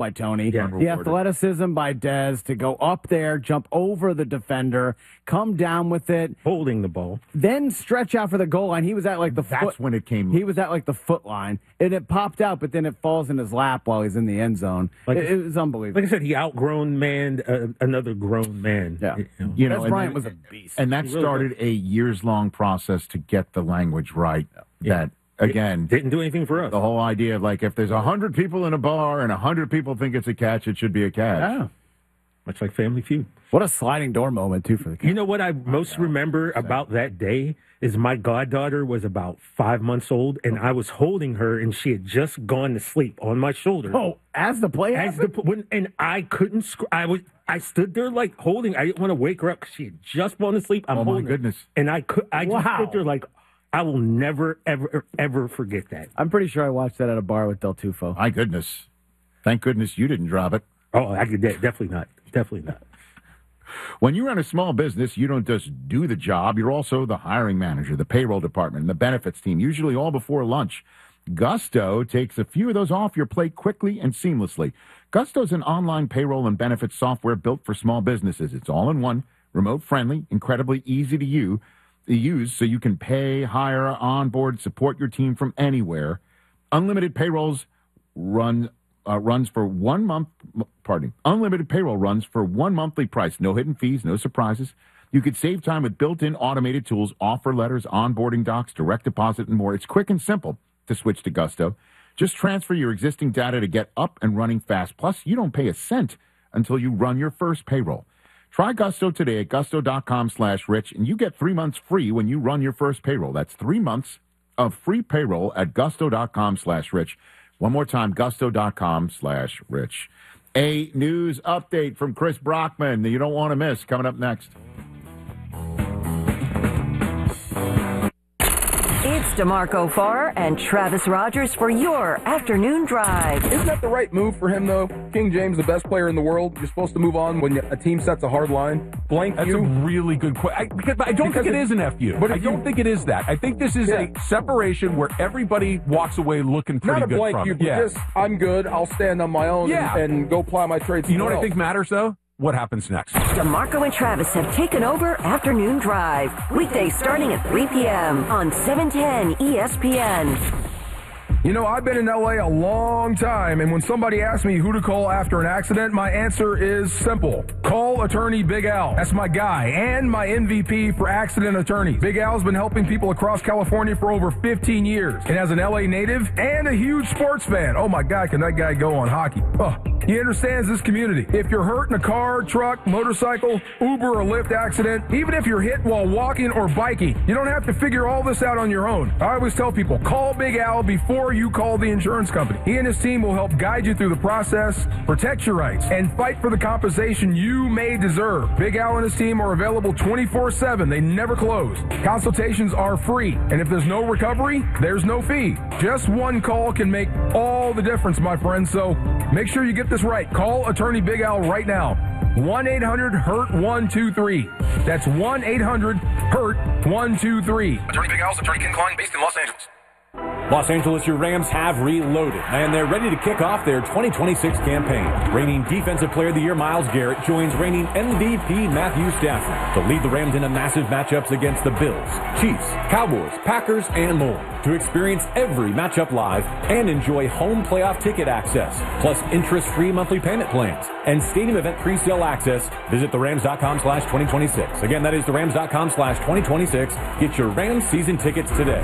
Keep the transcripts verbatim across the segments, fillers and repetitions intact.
by Tony. Yeah, the athleticism by Dez to go up there, jump over the defender, come down with it. Holding the ball. Then stretch out for the goal line. He was at like the That's foot. when it came. He was at like the foot line. And it popped out, but then it falls in his lap while he's in the end zone. Like, it, it was unbelievable. Like I said, he outgrown man, uh, another grown man. Yeah. You know, You know, Des and Bryant that- was a beast. And that He really started a years-long process to get the language right. Yeah. That, again, didn't do anything for us. the whole idea of, like, if there's one hundred people in a bar and one hundred people think it's a catch, it should be a catch. Yeah. Much like Family Feud. What a sliding door moment, too, for the kid. You know what I most remember about that day is my goddaughter was about five months old, and I was holding her, and she had just gone to sleep on my shoulder. Oh, as the play As the, happened? when, and I couldn't. Sc- I was. I stood there like holding. I didn't want to wake her up because she had just gone to sleep. I'm Oh, my holding her. goodness. And I could. I just Wow. stood there like I will never, ever, ever forget that. I'm pretty sure I watched that at a bar with Del Tufo. My goodness. Thank goodness you didn't drop it. Oh, I could de- definitely not. Definitely not. When you run a small business, you don't just do the job. You're also the hiring manager, the payroll department, and the benefits team, usually all before lunch. Gusto takes a few of those off your plate quickly and seamlessly. Gusto's an online payroll and benefits software built for small businesses. It's all in one, remote-friendly, incredibly easy to you, use, so you can pay, hire, onboard, support your team from anywhere. Unlimited payrolls run uh, runs for one month. Pardon me. Unlimited payroll runs for one monthly price. No hidden fees, no surprises. You could save time with built-in automated tools, offer letters, onboarding docs, direct deposit, and more. It's quick and simple to switch to Gusto. Just transfer your existing data to get up and running fast. Plus, you don't pay a cent until you run your first payroll. Try Gusto today at gusto.com slash rich, and you get three months free when you run your first payroll. That's three months of free payroll at gusto.com slash rich. One more time, gusto.com slash rich. A news update from Chris Brockman that you don't want to miss coming up next. It's DeMarco Farr and Travis Rogers for your afternoon drive. Isn't that the right move for him, though? King James, the best player in the world. You're supposed to move on when a team sets a hard line. Blank That's you. a really good question. I, because I don't Because think it it- is an F U. but I if don't you- think it is that. I think this is Yeah. a separation where everybody walks away looking pretty Not a good blank from you, it. but Yeah. just, I'm good. I'll stand on my own Yeah. and, and go ply my trade. You know what somewhere I think else. matters, though? What happens next? DeMarco and Travis have taken over Afternoon Drive. Weekdays starting at three p.m. on seven ten E S P N. You know, I've been in L A a long time, and when somebody asks me who to call after an accident, my answer is simple. Call attorney Big Al. That's my guy and my M V P for accident attorneys. Big Al's been helping people across California for over fifteen years. And as an L A native and a huge sports fan, oh my God, can that guy go on hockey? Oh, he understands this community. If you're hurt in a car, truck, motorcycle, Uber, or Lyft accident, even if you're hit while walking or biking, you don't have to figure all this out on your own. I always tell people, call Big Al before you call the insurance company. He and his team will help guide you through the process, protect your rights, and fight for the compensation you may deserve. Big Al and his team are available twenty-four seven. They never close. Consultations are free, and if there's no recovery, there's no fee. Just one call can make all the difference, my friends, so make sure you get this right. Call attorney Big Al right now. one eight hundred hurt one two three. That's one eight hundred hurt one two three. Attorney Big Al's attorney Ken Klein, based in Los Angeles. Los Angeles, your Rams have reloaded, and they're ready to kick off their twenty twenty-six campaign. Reigning Defensive Player of the Year Myles Garrett joins reigning M V P Matthew Stafford to lead the Rams in a massive matchups against the Bills, Chiefs, Cowboys, Packers, and more. To experience every matchup live and enjoy home playoff ticket access, plus interest-free monthly payment plans and stadium event pre-sale access, visit the rams dot com slash twenty twenty-six. Again, that is the rams dot com slash twenty twenty-six. Get your Rams season tickets today.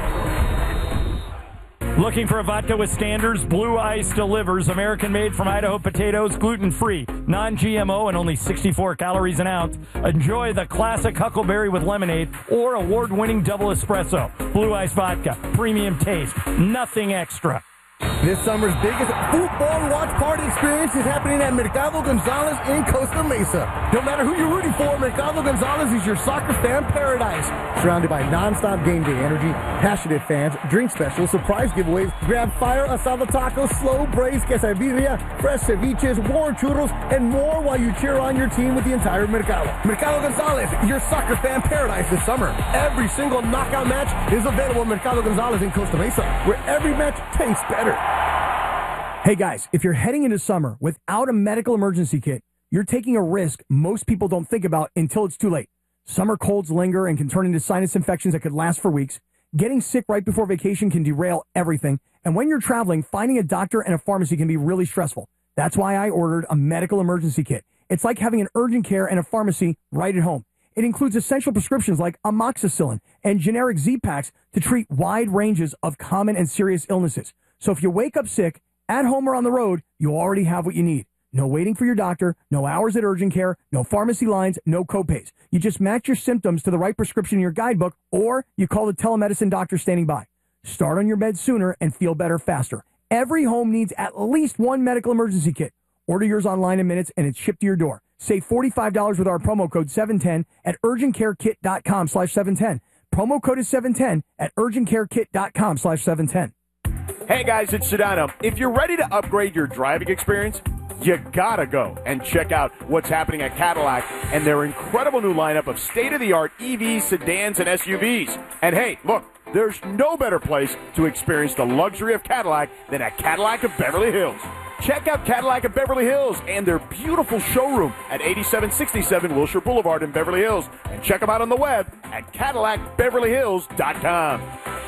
Looking for a vodka with standards? Blue Ice delivers. American-made from Idaho potatoes, gluten-free, non-G M O, and only sixty-four calories an ounce. Enjoy the classic Huckleberry with lemonade or award-winning double espresso. Blue Ice vodka, premium taste, nothing extra. This summer's biggest football watch party experience is happening at Mercado Gonzalez in Costa Mesa. No matter who you're rooting for, Mercado Gonzalez is your soccer fan paradise. Surrounded by non-stop game day energy, passionate fans, drink specials, surprise giveaways, grab fire asada tacos, slow braised quesadilla, fresh ceviches, warm churros, and more while you cheer on your team with the entire Mercado. Mercado Gonzalez, your soccer fan paradise this summer. Every single knockout match is available at Mercado Gonzalez in Costa Mesa, where every match tastes better. Hey guys, if you're heading into summer without a medical emergency kit, you're taking a risk most people don't think about until it's too late. Summer colds linger and can turn into sinus infections that could last for weeks. Getting sick right before vacation can derail everything. And when you're traveling, finding a doctor and a pharmacy can be really stressful. That's why I ordered a medical emergency kit. It's like having an urgent care and a pharmacy right at home. It includes essential prescriptions like amoxicillin and generic Z-Paks to treat wide ranges of common and serious illnesses. So if you wake up sick, at home or on the road, you already have what you need. No waiting for your doctor, no hours at urgent care, no pharmacy lines, no copays. You just match your symptoms to the right prescription in your guidebook, or you call the telemedicine doctor standing by. Start on your bed sooner and feel better faster. Every home needs at least one medical emergency kit. Order yours online in minutes and it's shipped to your door. Save forty-five dollars with our promo code seven ten at urgentcarekit.com slash 710. Promo code is seven ten at urgentcarekit.com slash 710. Hey guys, it's Sedano. If you're ready to upgrade your driving experience, you gotta go and check out what's happening at Cadillac and their incredible new lineup of state-of-the-art E Vs, sedans, and S U Vs. And hey, look, there's no better place to experience the luxury of Cadillac than at Cadillac of Beverly Hills. Check out Cadillac of Beverly Hills and their beautiful showroom at eighty-seven sixty-seven Wilshire Boulevard in Beverly Hills. And check them out on the web at Cadillac Beverly Hills dot com.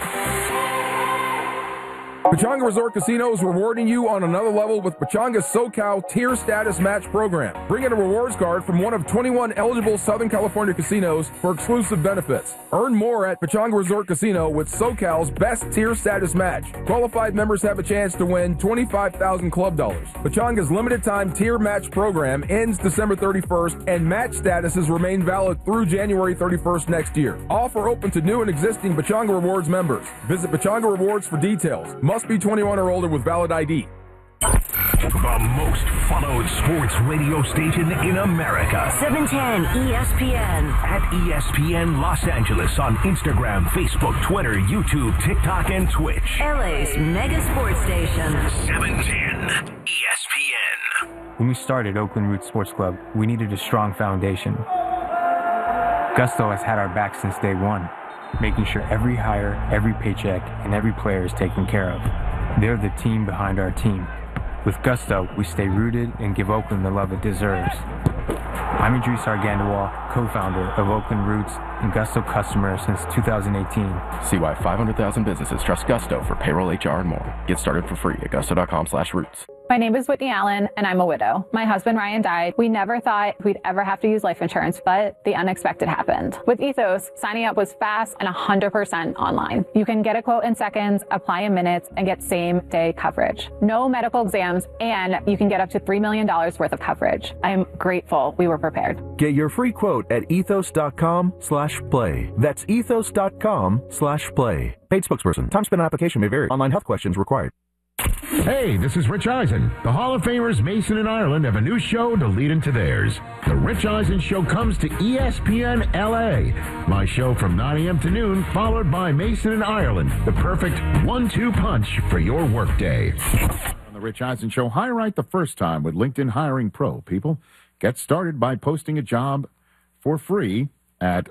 Pechanga Resort Casino is rewarding you on another level with Pechanga's SoCal Tier Status Match Program. Bring in a rewards card from one of twenty-one eligible Southern California casinos for exclusive benefits. Earn more at Pechanga Resort Casino with SoCal's best tier status match. Qualified members have a chance to win twenty-five thousand club dollars. Pechanga's limited time tier match program ends December thirty-first and match statuses remain valid through January thirty-first next year. Offer open to new and existing Pechanga Rewards members. Visit Pechanga Rewards for details. Must be twenty-one or older with valid I D. The most followed sports radio station in America. seven ten E S P N. At E S P N Los Angeles on Instagram, Facebook, Twitter, YouTube, TikTok, and Twitch. L A's mega sports station. seven ten E S P N. When we started Oakland Roots Sports Club, we needed a strong foundation. Gusto has had our back since day one, making sure every hire, every paycheck, and every player is taken care of. They're the team behind our team. With Gusto, we stay rooted and give Oakland the love it deserves. I'm Idris Argandawal, co-founder of Oakland Roots and Gusto customer since two thousand eighteen. See why five hundred thousand businesses trust Gusto for payroll, H R, and more. Get started for free at gusto.com slash roots. My name is Whitney Allen, and I'm a widow. My husband, Ryan, died. We never thought we'd ever have to use life insurance, but the unexpected happened. With Ethos, signing up was fast and one hundred percent online. You can get a quote in seconds, apply in minutes, and get same-day coverage. No medical exams, and you can get up to three million dollars worth of coverage. I'm grateful we were prepared. Get your free quote at ethos.com slash play. That's ethos.com slash play. Paid spokesperson. Time spent on application may vary. Online health questions required. Hey, this is Rich Eisen. The Hall of Famers Mason and Ireland have a new show to lead into theirs. The Rich Eisen Show comes to E S P N L A. My show from nine a.m. to noon, followed by Mason and Ireland. The perfect one two punch for your workday. On the Rich Eisen Show, hire right the first time with LinkedIn Hiring Pro. People, get started by posting a job for free at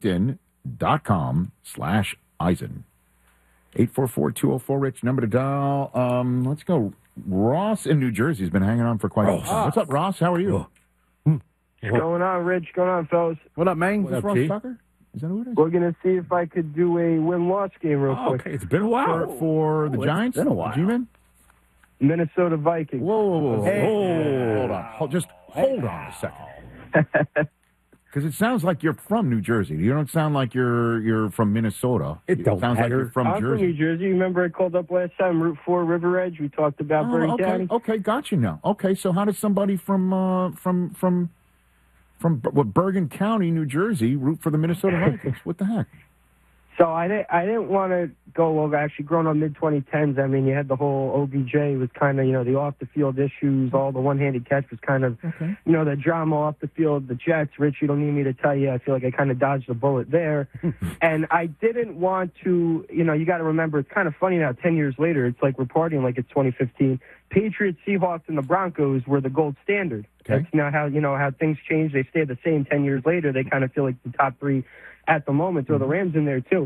linkedin.com slash Eisen. eight four four, two oh four, Rich, number to dial. Um, let's go. Ross in New Jersey has been hanging on for quite a while. What's up, Ross? How are you? What's going on, Rich? What's going on, fellas? What up, man? What up, Ross Tucker? Is that who it is? We're going to see if I could do a win-loss game real Oh, quick. okay, it's been a while. For, for the Oh, Giants? It's been a while. The G-Men? Minnesota Vikings. Whoa, whoa, whoa. Hey. Hold, hold on. Hold, just hold on a second. Because it sounds like you're from New Jersey. You don't sound like you're you're from Minnesota. It don't sounds matter. like you're from I'm Jersey. from New Jersey. Remember I called up last time, Route four, River Edge. We talked about Oh, Bergen okay, County. okay, got you now. Okay, so how does somebody from uh, from from from what Bergen County, New Jersey, root for the Minnesota Vikings? What the heck? So I didn't, I didn't want to go over, actually, growing up mid twenty tens, I mean, you had the whole O B J was kind of, you know, the off-the-field issues, all the one-handed catch was kind of, okay. you know, the drama off the field, the Jets. Rich, you don't need me to tell you, I feel like I kind of dodged a bullet there. And I didn't want to, you know, you got to remember, it's kind of funny now, ten years later, it's like reporting like it's twenty fifteen. Patriots, Seahawks, and the Broncos were the gold standard. Okay. That's now how, you know, how things change. They stay the same ten years later. They kind of feel like the top three at the moment. Throw the Rams in there, too.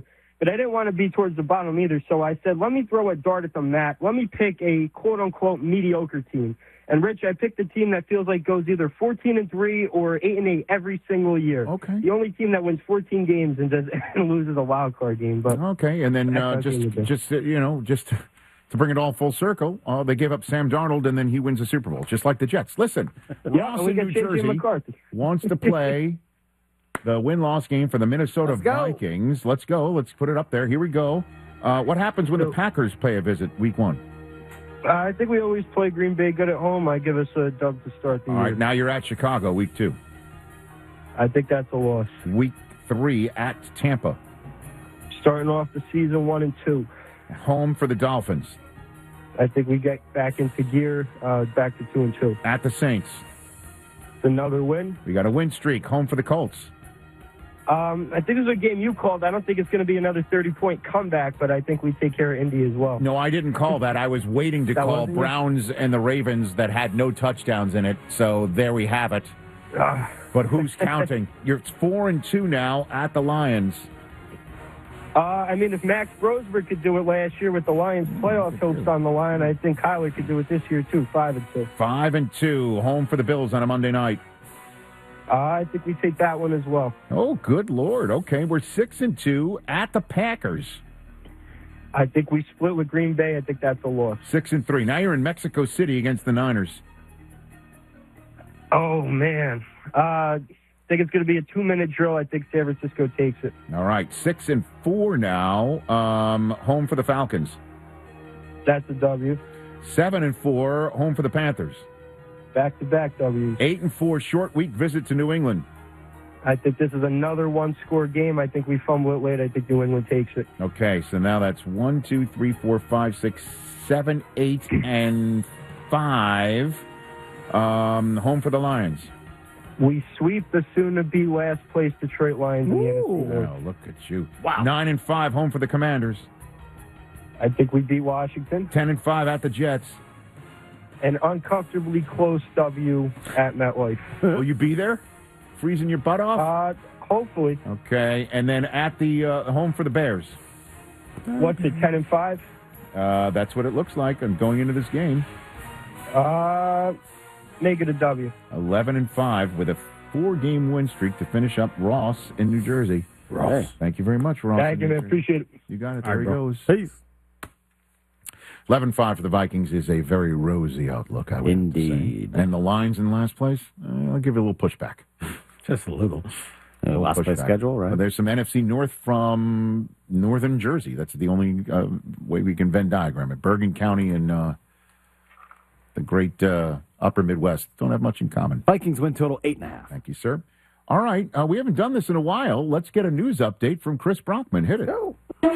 but I didn't want to be towards the bottom either. So I said, let me throw a dart at the map. Let me pick a quote-unquote mediocre team. And, Rich, I picked a team that feels like goes either fourteen and three or eight and eight every single year. Okay. The only team that wins fourteen games and, does, and loses a wild card game. But Okay, and then uh, just, just uh, you know, just to bring it all full circle, uh, they gave up Sam Darnold, and then he wins a Super Bowl, just like the Jets. Listen, Yeah, Ross and we in got New J J Jersey McCarthy. wants to play the win-loss game for the Minnesota Vikings. Let's go. Let's put it up there. Here we go. Uh, what happens when the Packers pay a visit week one? Uh, I think we always play Green Bay good at home. I give us a dub to start the All year. right, now you're at Chicago, week two. I think that's a loss. Week three at Tampa. Starting off the season one and two. Home for the Dolphins. I think we get back into gear, uh, back to two and two. At the Saints. Another win. We got a win streak. Home for the Colts. Um, I think this is a game you called. I don't think it's going to be another thirty-point comeback, but I think we take care of Indy as well. No, I didn't call that. I was waiting to That call wasn't you? Browns and the Ravens that had no touchdowns in it. So there we have it. Ah. But who's counting? You're four and two now at the Lions. Uh, I mean, if Max Brosberg could do it last year with the Lions' playoff hopes on the line, I think Kyler could do it this year too. Five and two. Five and two. Home for the Bills on a Monday night. Uh, I think we take that one as well. Oh, good Lord. Okay, we're six and two at the Packers. I think we split with Green Bay. I think that's a loss. Six and three. Now you're in Mexico City against the Niners. Oh man, uh, I think it's going to be a two-minute drill. I think San Francisco takes it. All right, six and four now. Um, home for the Falcons. That's a W. Seven and four. Home for the Panthers. Back-to-back W's. Eight and four. Short week visit to New England. I think this is another one-score game. I think we fumble it late. I think New England takes it. Okay, so now that's one, two, three, four, five, six, seven, eight, and five. Um, home for the Lions. We sweep the soon-to-be last-place Detroit Lions in the N F C North. Oh, look at you. Wow. Nine and five. Home for the Commanders. I think we beat Washington. Ten and five at the Jets. An uncomfortably close W at MetLife. Will you be there? Freezing your butt off? Uh, hopefully. Okay, and then at the uh, home for the Bears. What's it, ten and five? Uh, that's what it looks like. I'm going into this game. Uh, make it a W. Eleven and five with a four-game win streak to finish up Ross in New Jersey. Ross, thank you very much, Ross. Thank you, man. Appreciate it. You got it. All There right, he bro. goes. Peace. eleven five for the Vikings is a very rosy outlook, I would Indeed. Say. And the Lions in last place, uh, I'll give you a little pushback. Just a little. A little last place pushback. schedule, right? Uh, there's some N F C North from northern Jersey. That's the only uh, way we can Venn diagram it. Bergen County and uh, the great uh, upper Midwest don't have much in common. Vikings win total eight and a half. Thank you, sir. All right, uh, we haven't done this in a while. Let's get a news update from Chris Brockman. Hit it. Go.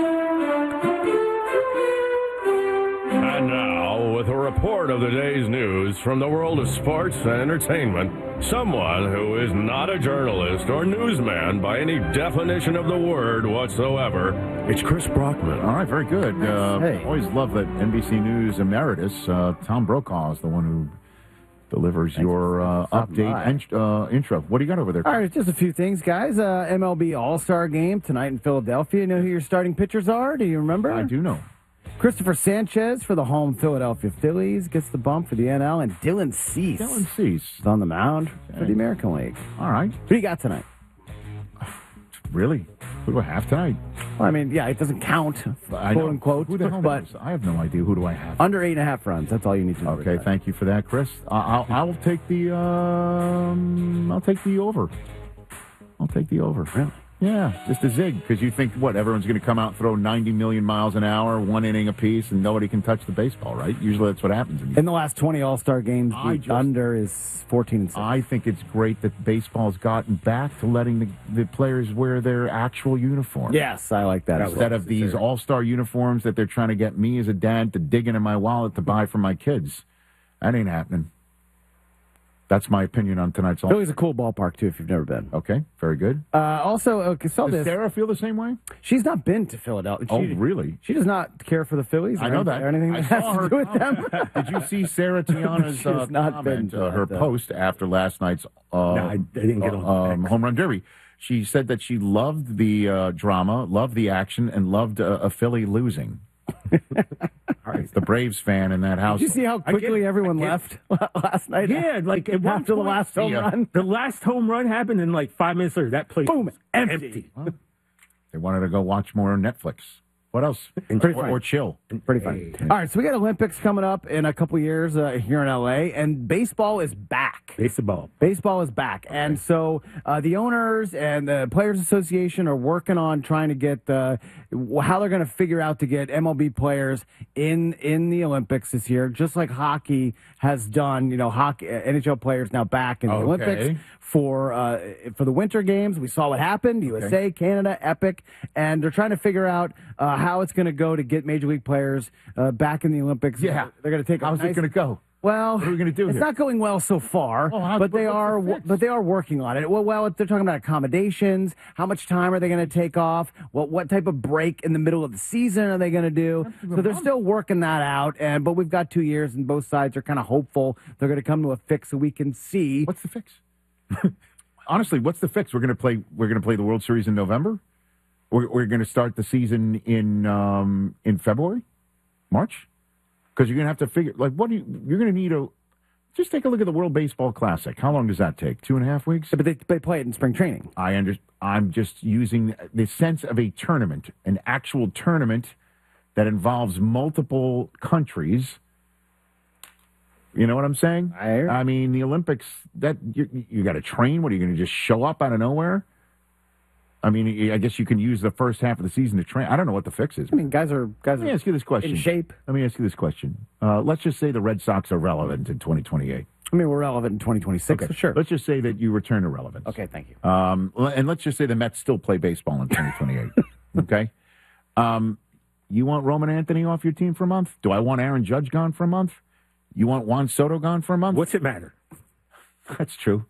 And now, with a report of the day's news from the world of sports and entertainment, someone who is not a journalist or newsman by any definition of the word whatsoever, it's Chris Brockman. All right, very good. Uh, Hey. Always love that N B C News emeritus, uh, Tom Brokaw, is the one who delivers Thanks your for uh, stopping update by. and, uh, intro. What do you got over there? All right, just a few things, guys. Uh, M L B All-Star Game tonight in Philadelphia. You know who your starting pitchers are? Do you remember? I do know. Christopher Sanchez for the home Philadelphia Phillies gets the bump for the N L, and Dylan Cease Dylan Cease is on the mound for the American League. All right. Who do you got tonight? Really? Who do I have tonight? Well, I mean, yeah, it doesn't count, I quote know. unquote, Who the hell but knows? I have no idea. Who do I have? under eight and a half runs. That's all you need to know. Okay, thank you for that, Chris. Uh, I'll, I'll take the um, I'll take the over. I'll take the over. Really? Yeah, just a zig, because you think, what, everyone's going to come out and throw ninety million miles an hour, one inning apiece, and nobody can touch the baseball, right? Usually that's what happens. In, In the last twenty All-Star games, I the just- under is fourteen and six. I think it's great that baseball's gotten back to letting the, the players wear their actual uniform. Yes, I like that. as Instead well. of these all-star uniforms that they're trying to get me as a dad to dig into my wallet to buy for my kids. That ain't happening. That's my opinion on tonight's all. Philly's a cool ballpark, too, if you've never been. Okay, very good. Uh, also, okay, saw Does this. Sarah feel the same way? She's not been to Philadelphia. Oh, She- really? She does not care for the Phillies. I or know anything- that. Or anything I that has saw to her do with them. comment. Did you see Sarah Tiana's She has uh, not comment, been to uh, her that, uh, post after last night's uh, No, I- I didn't get on um, home run derby? She said that she loved the uh, drama, loved the action, and loved uh, a Philly losing. All right, the Braves fan in that house. Did you see how quickly get- everyone I left last night? Yeah, like at one after the point, last home the, uh, run. The last home run happened, and like five minutes later, that place Boom, was empty. empty. They wanted to go watch more Netflix. What else? Pretty or, fun. or chill. Pretty fun. All right, so we got Olympics coming up in a couple years uh, here in L A, and baseball is back. Baseball. Baseball is back. Okay. And so uh, the owners and the Players Association are working on trying to get uh, how they're going to figure out to get M L B players in in the Olympics this year, just like hockey has done. You know, hockey N H L players now back in the Okay. Olympics for uh, for the Winter Games. We saw what happened. U S A, Okay. Canada, epic, and they're trying to figure out uh, how it's going to go to get Major League players uh, back in the Olympics. Yeah. They're going to take. a How's nice, it going to go? Well, What are we going to do it's here? not going well so far, Oh, how- but but they what's the are fix? but they are working on it. Well, well, they're talking about accommodations. How much time are they going to take off? What what type of break in the middle of the season are they going to do? So they're still working that out. And but we've got two years, and both sides are kind of hopeful they're going to come to a fix so we can see. What's the fix? Honestly, what's the fix? We're going to play. We're going to play the World Series in November. We're, we're going to start the season in um, in February, March, because you're going to have to figure. Like, what do you? You're going to need a. Just take a look at the World Baseball Classic. How long does that take? Two and a half weeks. But they, they play it in spring training. I under, I'm just using the sense of a tournament, an actual tournament that involves multiple countries. You know what I'm saying? I, I mean, the Olympics, that you, you got to train. What, are you going to just show up out of nowhere? I mean, I guess you can use the first half of the season to train. I don't know what the fix is. I mean, guys are guys. Let me are ask you this question. in shape. Let me ask you this question. Uh, let's just say the Red Sox are relevant in twenty twenty-eight. I mean, we're relevant in twenty twenty-six Okay, for sure. Let's just say that you return to relevance. Okay, thank you. Um, l- and let's just say the Mets still play baseball in twenty twenty-eight. Okay. Um, you want Roman Anthony off your team for a month? Do I want Aaron Judge gone for a month? You want Juan Soto gone for a month? What's it matter? That's true.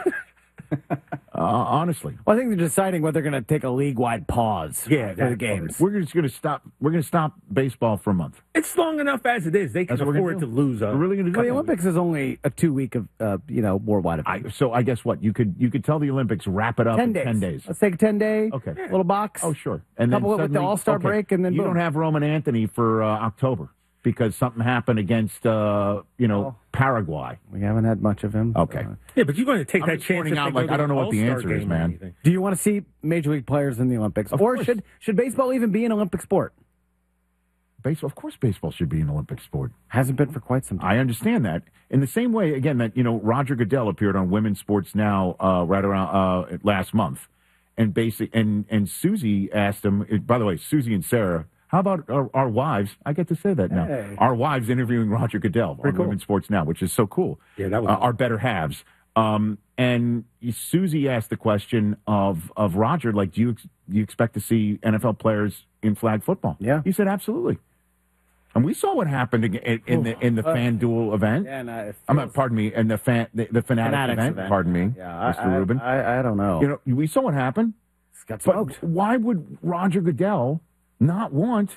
uh, honestly. Well, I think they're deciding whether they're going to take a league-wide pause Yeah, for the that- games. We're just going to stop. We're going to stop baseball for a month. It's long enough as it is. They can That's what we're afford gonna to do. lose. A We're really going to do Well, the that. Olympics is only a two-week of, uh, you know, worldwide event. I, so I guess what you could you could tell the Olympics wrap it up ten in days. ten days. Let's take a ten-day Okay. little box. Oh, sure. And Couple it with the suddenly- All-Star okay, break, and then you boom. don't have Roman Anthony for uh, October because something happened against uh, you know Oh. Paraguay. We haven't had much of him. Okay. Uh, Yeah, but you're going to take I'm that just chance. pointing if out, they like, go I to don't know what the All-Star answer is, game or man. anything. do you want to see Major League players in the Olympics? Of or course. should should baseball even be an Olympic sport? Baseball, of course, baseball should be an Olympic sport. Hasn't been for quite some time. I understand that. In the same way, again, that you know, Roger Goodell appeared on Women's Sports Now uh, right around uh, last month, and basic and and Susie asked him. By the way, Susie and Sarah, how about our, our wives? I get to say that now. Hey. Our wives interviewing Roger Goodell Pretty on cool. Women's Sports Now, which is so cool. Yeah, that was uh, our better halves. Um, and Susie asked the question of of Roger, like, do you ex- do you expect to see N F L players in flag football? Yeah. He said absolutely. And we saw what happened in, in, in the in the Uh, FanDuel event. Yeah, no, it I'm feels- not, pardon me, and the fan the, the Fanatics, Fanatics event, event. Pardon me, Yeah, Mister I, Rubin. I, I, I don't know. You know, we saw what happened. It's got But smoked. why would Roger Goodell not want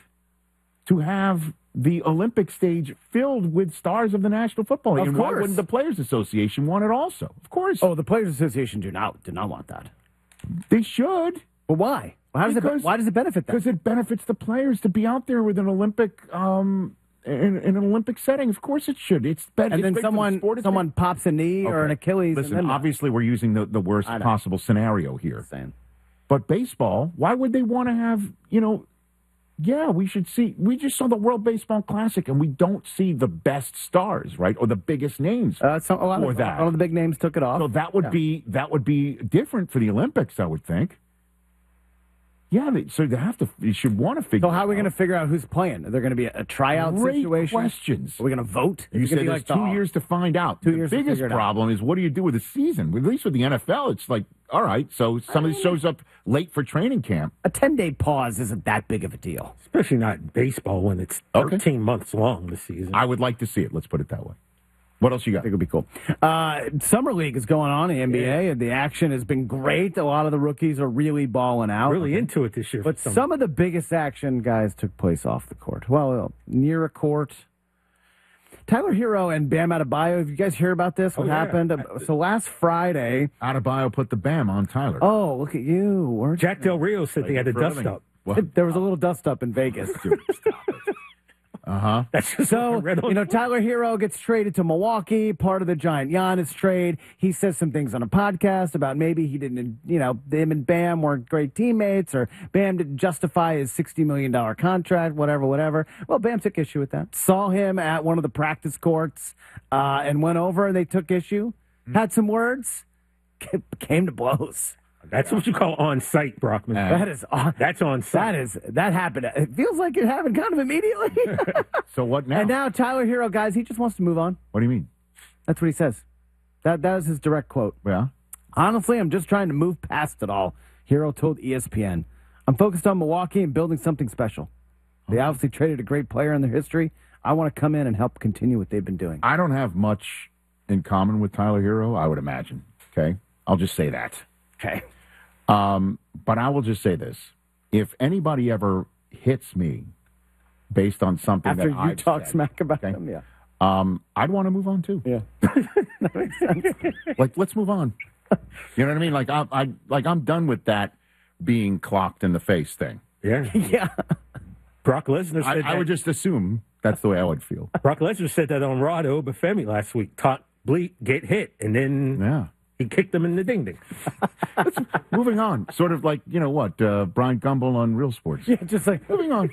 to have the Olympic stage filled with stars of the National Football League? Of And why course. wouldn't the Players Association want it also? Of course. Oh, the Players Association do not do not want that. They should. But why? How does Because- it why does it benefit them? Because it benefits the players to be out there with an Olympic, um, in, in an Olympic setting. Of course it should. It's better. And then someone someone pops a knee or an Achilles. Listen, and then obviously we're using the, the worst I know. possible scenario here. Saying. But baseball, why would they want to have, you know, yeah, we should see, we just saw the World Baseball Classic and we don't see the best stars, right? Or the biggest names Uh, some, a lot for of, that. All of the big names took it off. So that would Yeah. be, that would be different for the Olympics, I would think. Yeah, they, so they have to, you should want to figure So how are we it going to out. figure out who's playing? Are there going to be a, a tryout Great situation? questions. Are we going to vote? You Is it said gonna be there's like the- two years to find out. Two the years to biggest figure it out. problem is what do you do with the season? At least with the N F L, it's like, all right, so somebody shows up late for training camp. A ten-day pause isn't that big of a deal. Especially not in baseball when it's Okay. thirteen months long this season. I would like to see it. Let's put it that way. What else you I got? think it would be cool. Uh, Summer League is going on in the N B A, and the action has been great. A lot of the rookies are really balling out. really into it this year. But for some- some of the biggest action, guys, took place off the court. Well, near a court. Tyler Hero and Bam Adebayo. Have you guys hear about this? What Oh, yeah. happened? So last Friday, Adebayo put the Bam on Tyler. Oh, look at you! Weren't Jack Del Rio said they had a for a dust living. up. There was a little dust up in Vegas. Uh huh. So, you know, Tyler Hero gets traded to Milwaukee, part of the Giant Giannis trade. He says some things on a podcast about maybe he didn't, you know, him and Bam weren't great teammates, or Bam didn't justify his sixty million dollars contract, whatever, whatever. Well, Bam took issue with that. Saw him at one of the practice courts uh, and went over, and they took issue, had some words, came to blows. That's what you call on site, Brockman. That is on. That's on site. That is that happened. It feels like it happened kind of immediately. So what now? And now Tyler Hero, guys, he just wants to move on. What do you mean? That's what he says. That that is his direct quote. Yeah. Honestly, I'm just trying to move past it all. Hero told E S P N, "I'm focused on Milwaukee and building something special. They obviously traded a great player in their history. I want to come in and help continue what they've been doing." I don't have much in common with Tyler Hero, I would imagine. Okay. I'll just say that. Okay. Um, but I will just say this. If anybody ever hits me based on something After that you I've talk said, smack about okay, them, yeah. um, I'd want to move on too. Yeah. That makes sense. Like, let's move on. You know what I mean? Like, I, I, like I'm done with that being clocked in the face thing. Yeah. Yeah. Brock Lesnar I, said I that. would just assume that's the way I would feel. Brock Lesnar said that on Raw to Obafemi last week. Talk, bleep, get hit, and then Yeah. he kicked him in the ding ding. Moving on. Sort of like, you know what, uh, Brian Gumbel on Real Sports. Yeah, just like moving on.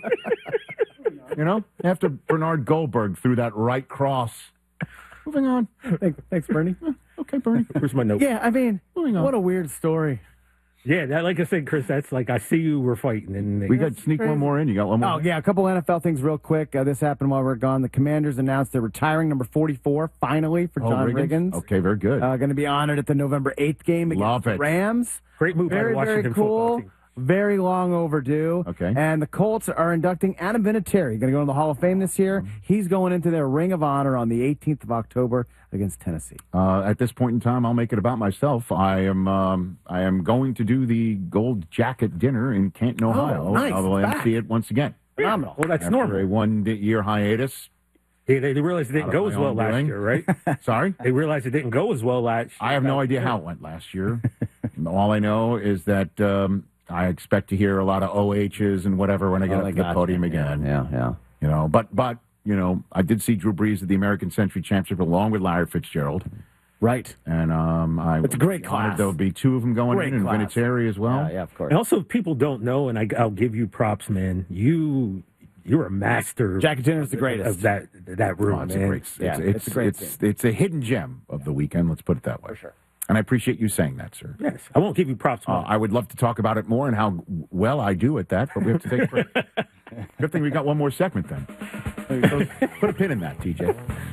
You know, after Bernard Goldberg threw that right cross. Moving on. Thanks, thanks Bernie. Okay, Bernie. Where's my note? Yeah, I mean, Moving on. what a weird story. Yeah, that, like I said, Chris, that's like I see you were fighting, and they, We got to sneak one more in. You got one more? Oh, yeah, a couple N F L things real quick. Uh, this happened while we were gone. The Commanders announced they're retiring number forty-four, finally, for Oh, John Riggins? Riggins. Okay, very good. Uh, going to be honored at the November eighth game against Love the it. Rams. Great move by Very, the Washington very football cool. team. Very long overdue. Okay. And the Colts are inducting Adam Vinatieri. Going to go in the Hall of Fame this year. Mm-hmm. He's going into their Ring of Honor on the eighteenth of October against Tennessee. Uh, at this point in time, I'll make it about myself. I am um, I am going to do the Gold Jacket dinner in Canton, Ohio. Oh, nice. I will Back. M C it once again. Phenomenal. Well, that's After normal. a one-year hitus. They, they realized it didn't Out of go my as well own last doing. year, right? Sorry? They realized it didn't go as well last year. I have no idea how it went last year. All I know is that um, I expect to hear a lot of O H's and whatever when I get Oh, up they to the got podium you. again. Yeah, yeah. You know, but but you know, I did see Drew Brees at the American Century Championship along with Larry Fitzgerald, Right. and um, I It's a great was honored class. There would be two of them going Great in, and class. Vinatieri as well. Yeah, yeah, of course. And also, if people don't know, and I, I'll give you props, man. You you're a master. Jacket dinner's the greatest. of that that room, Oh, it's man. a great, it's, Yeah, it's, it's a great it's, it's a hidden gem of the weekend. Let's put it that way. For sure. And I appreciate you saying that, sir. Yes, I won't give you props. Uh, Mark. I would love to talk about it more and how well I do at that, but we have to take a break. Good thing we got one more segment then. Put a pin in that, T J.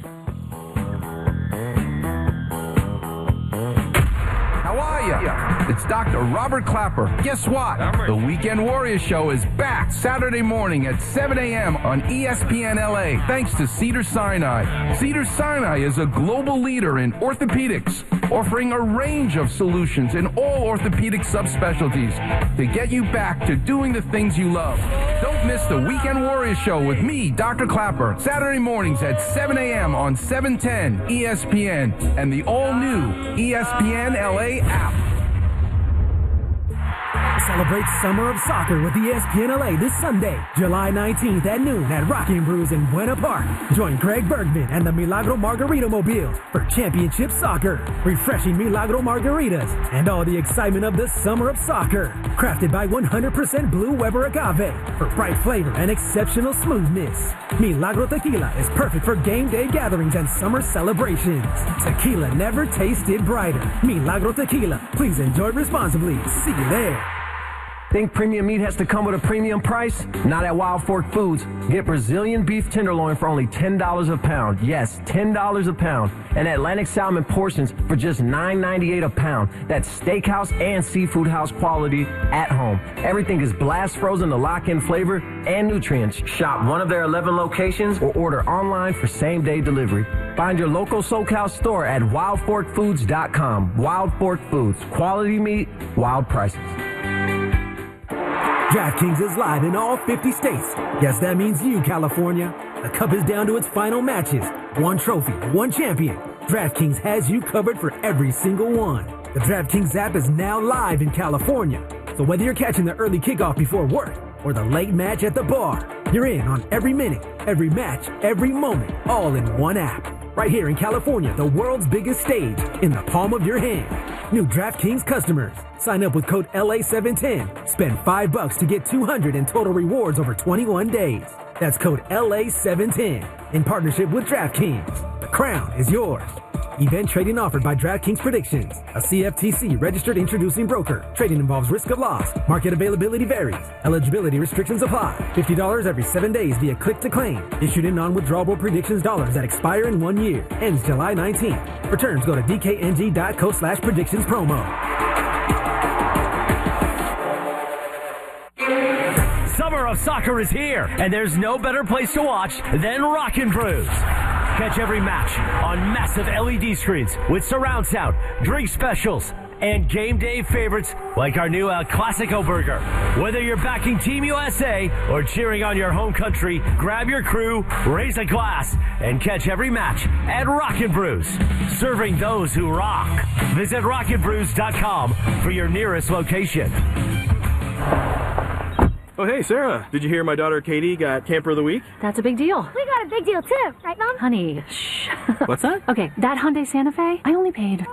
How are ya? It's Doctor Robert Clapper. Guess what? The Weekend Warriors Show is back Saturday morning at seven a.m. on E S P N L A, thanks to Cedars-Sinai. Cedars-Sinai is a global leader in orthopedics, offering a range of solutions in all orthopedic subspecialties to get you back to doing the things you love. Don't miss the Weekend Warriors Show with me, Doctor Clapper, Saturday mornings at seven a.m. on seven ten E S P N and the all-new E S P N L A app. Celebrate Summer of Soccer with E S P N L A this Sunday, July nineteenth at noon at Rocking Brews in Buena Park. Join Craig Bergman and the Milagro Margarita Mobiles for championship soccer, refreshing Milagro margaritas, and all the excitement of the Summer of Soccer. Crafted by one hundred percent Blue Weber Agave for bright flavor and exceptional smoothness. Milagro Tequila is perfect for game day gatherings and summer celebrations. Tequila never tasted brighter. Milagro Tequila. Please enjoy responsibly. See you there. Think premium meat has to come with a premium price? Not at Wild Fork Foods. Get Brazilian beef tenderloin for only ten dollars a pound. Yes, ten dollars a pound. And Atlantic salmon portions for just nine ninety-eight a pound. That's steakhouse and seafood house quality at home. Everything is blast frozen to lock in flavor and nutrients. Shop one of their eleven locations or order online for same day delivery. Find your local SoCal store at wild fork foods dot com. Wild Fork Foods. Quality meat, wild prices. DraftKings is live in all fifty states. Guess that means you, California. The cup is down to its final matches. One trophy, one champion. DraftKings has you covered for every single one. The DraftKings app is now live in California. So whether you're catching the early kickoff before work or the late match at the bar, you're in on every minute, every match, every moment, all in one app. Right here in California, the world's biggest stage, in the palm of your hand. New DraftKings customers, sign up with code L A seven ten. Spend five bucks to get two hundred in total rewards over twenty-one days. That's code L A seven ten in partnership with DraftKings. The crown is yours. Event trading offered by DraftKings Predictions, a C F T C registered introducing broker. Trading involves risk of loss. Market availability varies. Eligibility restrictions apply. fifty dollars every seven days via click to claim. Issued in non-withdrawable predictions dollars that expire in one year. Ends July nineteenth. For terms, go to D K N G dot co slash predictions promo. Summer of soccer is here, and there's no better place to watch than Rockin' Brews. Catch every match on massive L E D screens with surround sound, drink specials, and game day favorites like our new El Clasico burger. Whether you're backing Team U S A or cheering on your home country, grab your crew, raise a glass, and catch every match at Rockin' Brews, serving those who rock. Visit rockin brews dot com for your nearest location. Oh, hey, Sarah. Did you hear my daughter Katie got Camper of the Week? That's a big deal. We got a big deal, too. Right, Mom? Honey, shh. What's that? Okay, that Hyundai Santa Fe, I only paid...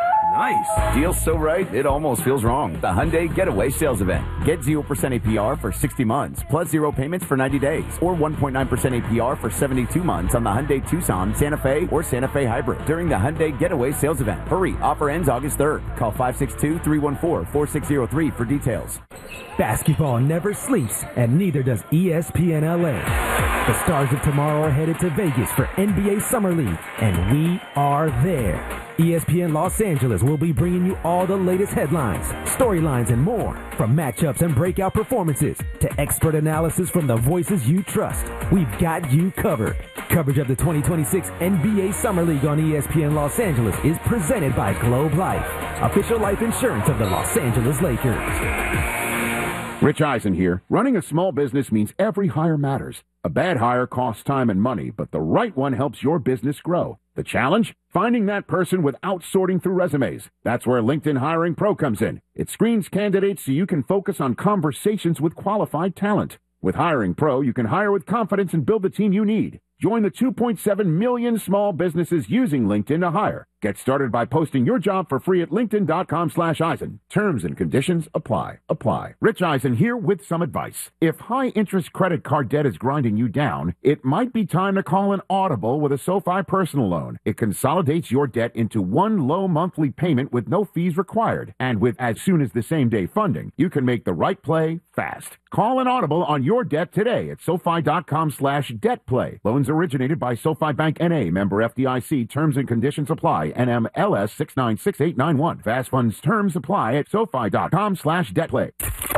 Nice. Deal's so right, it almost feels wrong. The Hyundai Getaway Sales Event. Get zero percent A P R for sixty months, plus zero payments for ninety days, or one point nine percent A P R for seventy-two months on the Hyundai Tucson, Santa Fe, or Santa Fe Hybrid during the Hyundai Getaway Sales Event. Hurry, offer ends August third. Call five six two, three one four, four six zero three for details. Basketball never sleeps, and neither does E S P N L A. The stars of tomorrow are headed to Vegas for N B A Summer League, and we are there. E S P N Los Angeles will be bringing you all the latest headlines, storylines, and more. From matchups and breakout performances to expert analysis from the voices you trust, we've got you covered. Coverage of the twenty twenty-six N B A Summer League on E S P N Los Angeles is presented by Globe Life, official life insurance of the Los Angeles Lakers. Rich Eisen here. Running a small business means every hire matters. A bad hire costs time and money, but the right one helps your business grow. The challenge? Finding that person without sorting through resumes. That's where LinkedIn Hiring Pro comes in. It screens candidates so you can focus on conversations with qualified talent. With Hiring Pro, you can hire with confidence and build the team you need. Join the two point seven million small businesses using LinkedIn to hire. Get started by posting your job for free at linkedin.com slash Eisen. Terms and conditions apply. Apply. Rich Eisen here with some advice. If high-interest credit card debt is grinding you down, it might be time to call an audible with a SoFi personal loan. It consolidates your debt into one low monthly payment with no fees required. And with as soon as the same day funding, you can make the right play fast. Call an audible on your debt today at SoFi.com slash debt play. Loans originated by SoFi Bank N A, member F D I C. Terms and conditions apply. N M L S six nine six eight nine one. Fast funds terms apply at SoFi.com slash debt play.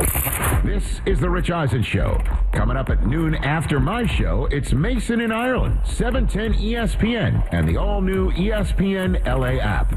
This is the Rich Eisen Show. Coming up at noon after my show, it's Mason in Ireland, seven ten E S P N, and the all-new E S P N L A app.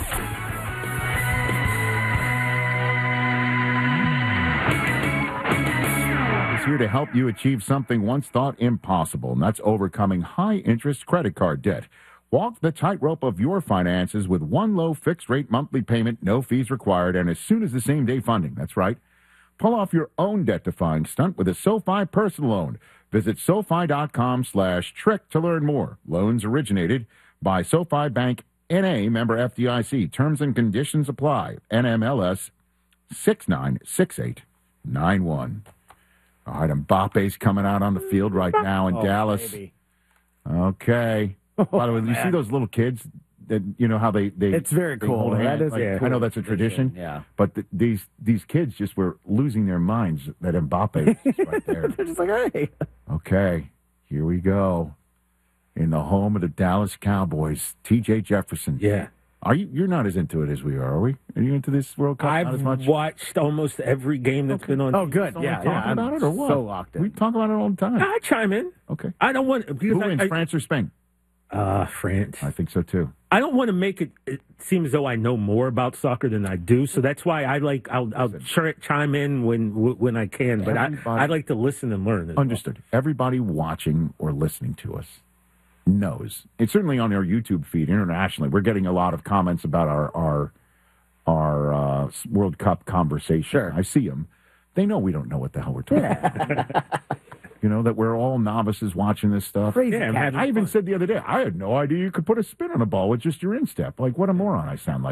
Here to help you achieve something once thought impossible, and that's overcoming high-interest credit card debt. Walk the tightrope of your finances with one low fixed-rate monthly payment, no fees required, and as soon as the same-day funding. That's right. Pull off your own debt-defying stunt with a SoFi personal loan. Visit SoFi.com slash trick to learn more. Loans originated by SoFi Bank N A, member F D I C. Terms and conditions apply. N M L S six nine six eight nine one. All right, Mbappe's coming out on the field right now in oh, Dallas. Baby. Okay. By the way, you see those little kids that, you know, how they... they it's very they cool. hold That hands? is Like, a cool I know that's a tradition. tradition, yeah. But th- these these kids just were losing their minds that Mbappe is right there. They're just like, hey. Okay, here we go. In the home of the Dallas Cowboys, T J Jefferson. Yeah. Are you? You're not as into it as we are, are we? Are you into this World Cup? I've not as much? watched almost every game that's been on. Oh, good. Are Yeah, we yeah. talking I'm about it or what? so locked in. We talk about it all the time. I chime in. Okay. I don't want because Who I, wins, I, France or Spain? Uh, France. I think so too. I don't want to make it, it seem as though I know more about soccer than I do, so that's why I like I'll, I'll ch- chime in when when I can, but I I like to listen and learn. Understood. Well. Everybody watching or listening to us knows. It's certainly on our YouTube feed internationally. We're getting a lot of comments about our our our uh, World Cup conversation. Sure. I see them. They know we don't know what the hell we're talking about. You know, that we're all novices watching this stuff. Crazy yeah, cat. I even said the other day, I had no idea you could put a spin on a ball with just your instep. Like, what a moron I sound like.